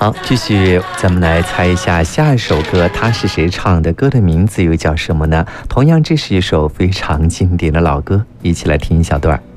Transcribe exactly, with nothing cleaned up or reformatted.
好，继续咱们来猜一下下一首歌它是谁唱的，歌的名字又叫什么呢？同样这是一首非常经典的老歌，一起来听一小段。